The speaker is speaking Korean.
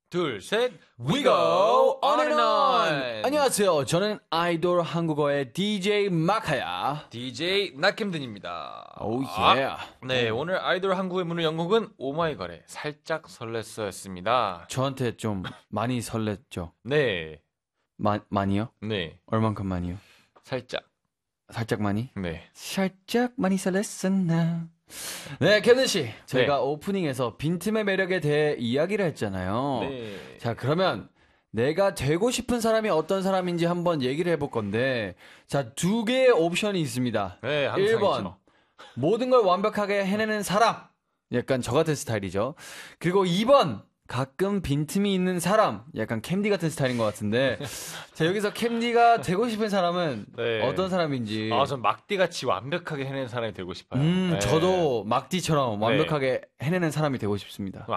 둘, 셋, We go on and on. 안녕하세요. 저는 아이돌 한국어의 DJ 마카야. DJ 낙캠든입니다. 오 예. 네, 오늘 아이돌 한국의 문을 연 곡은 오마이걸의 살짝 설렜어였습니다. 저한테 좀 많이 설렜죠. 네, 많이요? 네, 얼만큼 많이요? 살짝. 살짝 많이? 네, 살짝 많이 설렜었나? 네, 케빈 씨. 저희가 오프닝에서 빈틈의 매력에 대해 이야기를 했잖아요. 네. 자, 그러면 내가 되고 싶은 사람이 어떤 사람인지 한번 얘기를 해볼 건데, 자, 두 개의 옵션이 있습니다. 네, 항상 1번, 있죠. 모든 걸 완벽하게 해내는 사람. 약간 저 같은 스타일이죠. 그리고 2번, 가끔 빈틈이 있는 사람. 약간 캠디 같은 스타일인 것 같은데. 자, 여기서 캠디가 되고 싶은 사람은 네. 어떤 사람인지. 전 막디같이 완벽하게 해내는 사람이 되고 싶어요. 네. 저도 막디처럼 완벽하게 해내는 사람이 되고 싶습니다.